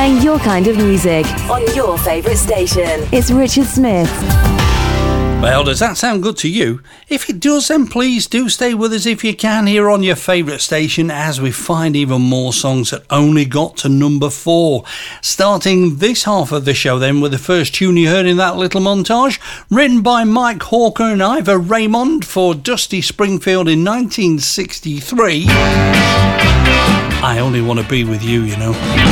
playing your kind of music on your favourite station. It's Richard Smith. Well, does that sound good to you? If it does, then please do stay with us if you can here on your favourite station as we find even more songs that only got to number 4. Starting this half of the show then with the first tune you heard in that little montage, written by Mike Hawker and Ivor Raymond for Dusty Springfield in 1963. I Only Want to Be With You, you know.